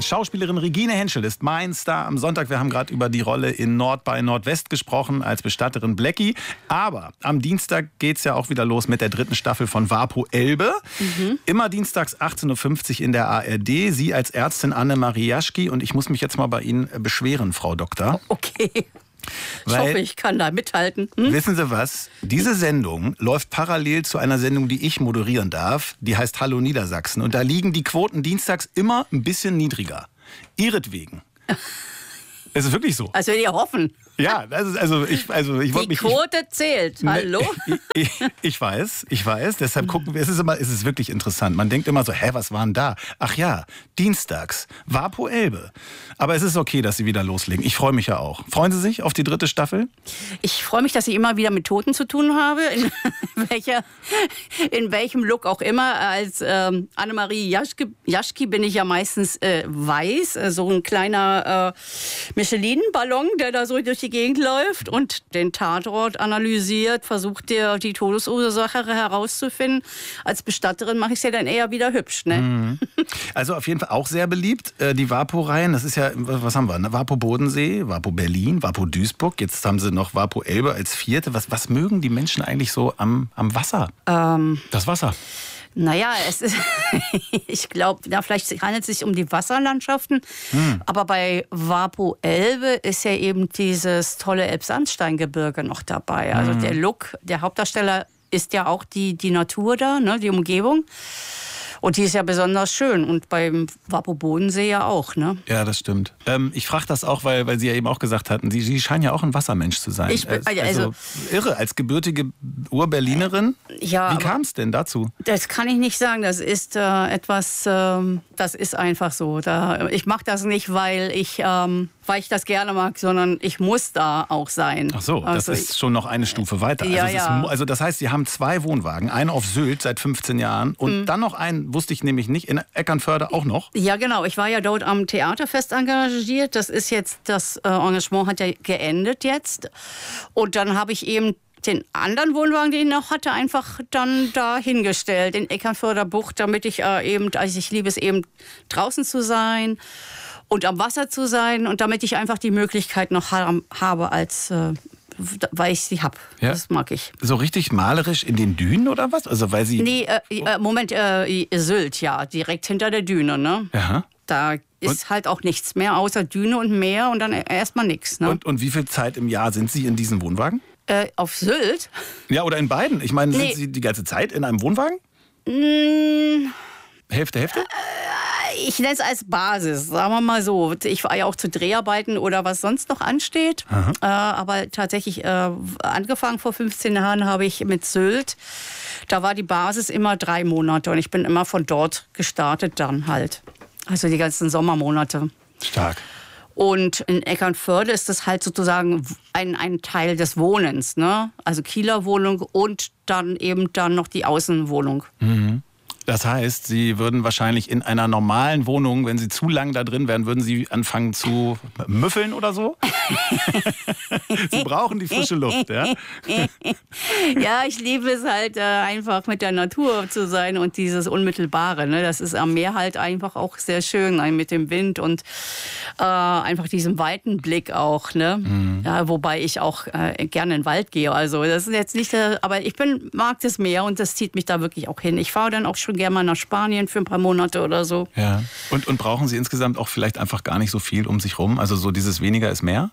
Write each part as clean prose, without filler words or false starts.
Schauspielerin Regine Henschel ist mein Star am Sonntag. Wir haben gerade über die Rolle in Nord bei Nordwest gesprochen als Bestatterin Blackie. Aber am Dienstag geht's ja auch wieder los mit der 3. Staffel von Vapo Elbe. Immer dienstags 18.50 Uhr in der ARD. Sie als Ärztin Annemarie Jaschki. Und ich muss mich jetzt mal bei Ihnen beschweren, Frau Doktor. Okay. Ich hoffe, ich kann da mithalten. Wissen Sie was? Diese Sendung läuft parallel zu einer Sendung, die ich moderieren darf. Die heißt Hallo Niedersachsen. Und da liegen die Quoten dienstags immer ein bisschen niedriger. Ihretwegen. Es ist wirklich so. Also wir hoffen. Ja, ich wollte mich... Die Quote zählt. Hallo? Ich weiß. Deshalb gucken wir, es ist wirklich interessant. Man denkt immer so, was war denn da? Ach ja, dienstags, Vapo Elbe. Aber es ist okay, dass Sie wieder loslegen. Ich freue mich ja auch. Freuen Sie sich auf die 3. Staffel? Ich freue mich, dass ich immer wieder mit Toten zu tun habe. In welchem Look auch immer. Als Annemarie Jaschki bin ich ja meistens weiß. So ein kleiner Michelin-Ballon, der da so durch die Gegend läuft und den Tatort analysiert, versucht die Todesursache herauszufinden. Als Bestatterin mache ich es ja dann eher wieder hübsch. Ne? Also auf jeden Fall auch sehr beliebt, die Vapo-Reihen. Das ist ja, was haben wir? Vapo Bodensee, Vapo Berlin, Vapo Duisburg. Jetzt haben sie noch Vapo Elbe als 4. Was mögen die Menschen eigentlich so am Wasser? Das Wasser. Naja, ich glaube, vielleicht handelt es sich um die Wasserlandschaften. Aber bei Vapo Elbe ist ja eben dieses tolle Elbsandsteingebirge noch dabei. Also der Look, der Hauptdarsteller ist ja auch die Natur da, ne, die Umgebung. Und die ist ja besonders schön. Und beim Vapo Bodensee ja auch, ne? Ja, das stimmt. Ich frage das auch, weil Sie ja eben auch gesagt hatten, Sie scheinen ja auch ein Wassermensch zu sein. Also irre, als gebürtige Ur-Berlinerin. Ja, wie kam es denn dazu? Das kann ich nicht sagen. Das ist etwas, das ist einfach so. Ich mache das nicht, weil ich das gerne mag, sondern ich muss da auch sein. Ach so, das ist schon noch eine Stufe weiter. Ja, also das heißt, Sie haben 2 Wohnwagen. Einen auf Sylt seit 15 Jahren und dann noch einen, wusste ich nämlich nicht, in Eckernförde auch noch. Ja, genau. Ich war ja dort am Theaterfest engagiert. Das Engagement hat ja geendet jetzt. Und dann habe ich eben den anderen Wohnwagen, den ich noch hatte, einfach dann da hingestellt in Eckernförder Bucht, damit ich ich liebe es eben draußen zu sein und am Wasser zu sein und damit ich einfach die Möglichkeit noch habe, weil ich sie habe. Ja? Das mag ich. So richtig malerisch in den Dünen oder was? Also weil Sie... Nee, Sylt, ja, direkt hinter der Düne, ne? Aha. Da ist halt auch nichts mehr, außer Düne und Meer und dann erstmal nichts, ne? Und wie viel Zeit im Jahr sind Sie in diesen Wohnwagen? Auf Sylt? Ja, oder in beiden. Ich meine, sind Sie die ganze Zeit in einem Wohnwagen? Hälfte? Ich nenne es als Basis, sagen wir mal so. Ich war ja auch zu Dreharbeiten oder was sonst noch ansteht. Aber tatsächlich angefangen vor 15 Jahren habe ich mit Sylt. Da war die Basis immer 3 Monate und ich bin immer von dort gestartet dann halt. Also die ganzen Sommermonate. Stark. Und in Eckernförde ist das halt sozusagen ein Teil des Wohnens, ne? Also Kieler Wohnung und dann eben noch die Außenwohnung. Das heißt, Sie würden wahrscheinlich in einer normalen Wohnung, wenn Sie zu lang da drin wären, würden Sie anfangen zu müffeln oder so? Sie brauchen die frische Luft, ja? Ja, ich liebe es halt einfach mit der Natur zu sein und dieses Unmittelbare. Ne? Das ist am Meer halt einfach auch sehr schön, mit dem Wind und einfach diesem weiten Blick auch. Ne? Ja, wobei ich auch gerne in den Wald gehe. Also das ist jetzt nicht, aber ich mag das Meer und das zieht mich da wirklich auch hin. Ich fahre dann auch schon gerne mal nach Spanien für ein paar Monate oder so. Ja. Und brauchen Sie insgesamt auch vielleicht einfach gar nicht so viel um sich rum? Also so dieses weniger ist mehr?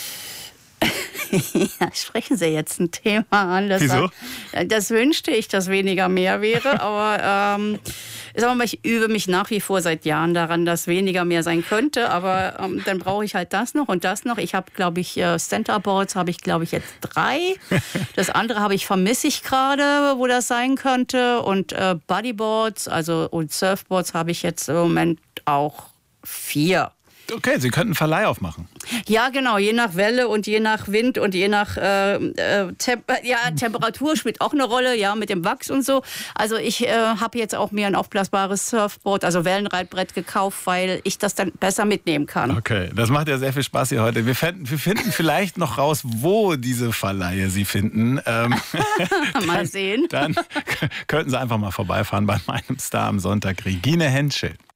Ja, sprechen Sie jetzt ein Thema an. Wieso? Das wünschte ich, dass weniger mehr wäre. Aber ich übe mich nach wie vor seit Jahren daran, dass weniger mehr sein könnte. Aber dann brauche ich halt das noch und das noch. Ich habe, glaube ich, Centerboards habe ich, glaube ich, jetzt 3. Das andere vermisse ich gerade, wo das sein könnte. Und Bodyboards, und Surfboards habe ich jetzt im Moment auch 4. Okay, Sie könnten einen Verleih aufmachen. Ja, genau. Je nach Welle und je nach Wind und je nach Temperatur spielt auch eine Rolle, ja, mit dem Wachs und so. Also ich habe jetzt auch mir ein aufblasbares Surfboard, also Wellenreitbrett gekauft, weil ich das dann besser mitnehmen kann. Okay, das macht ja sehr viel Spaß hier heute. Wir finden vielleicht noch raus, wo diese Verleihe Sie finden. Mal sehen. Dann könnten Sie einfach mal vorbeifahren bei meinem Star am Sonntag, Regine Henschel.